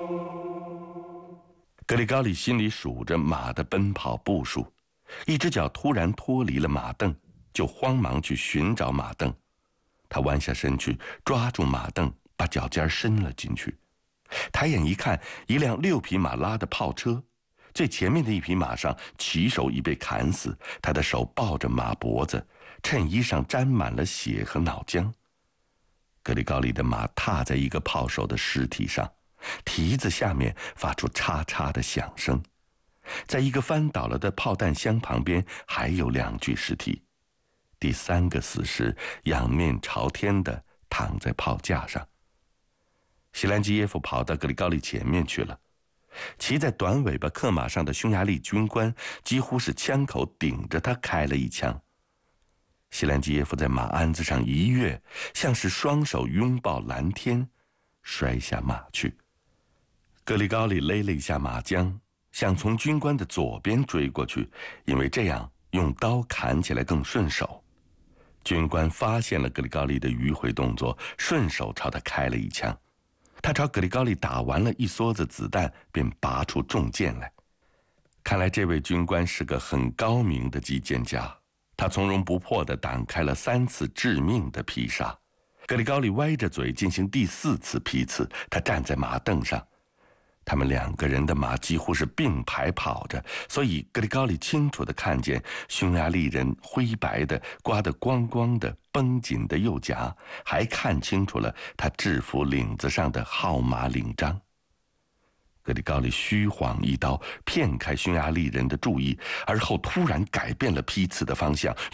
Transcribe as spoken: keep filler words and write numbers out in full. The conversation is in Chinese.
格里高利心里数着马的奔跑步数，一只脚突然脱离了马镫，就慌忙去寻找马镫。他弯下身去抓住马镫，把脚尖伸了进去。抬眼一看，一辆六匹马拉的炮车，最前面的一匹马上骑手已被砍死，他的手抱着马脖子，衬衣上沾满了血和脑浆。格里高利的马踏在一个炮手的尸体上，蹄子下面发出嚓嚓的响声。在一个翻倒了的炮弹箱旁边还有两具尸体，第三个死尸仰面朝天地躺在炮架上。西兰基耶夫跑到格里高利前面去了，骑在短尾巴克马上的匈牙利军官几乎是枪口顶着他开了一枪。西兰基耶夫在马鞍子上一跃，像是双手拥抱蓝天，摔下马去。格里高利勒了一下马缰，想从军官的左边追过去，因为这样用刀砍起来更顺手。军官发现了格里高利的迂回动作，顺手朝他开了一枪。他朝格里高利打完了一梭子子弹，便拔出重剑来。看来这位军官是个很高明的击剑家，他从容不迫地挡开了三次致命的劈杀。格里高利歪着嘴进行第四次劈刺，他站在马镫上。他们两个人的马几乎是并排跑着，所以格里高利清楚地看见匈牙利人灰白的刮得光光的绷紧的右颊，还看清楚了他制服领子上的号码领章。格里高利虚晃一刀，骗开匈牙利人的注意，而后突然改变了劈刺的方向，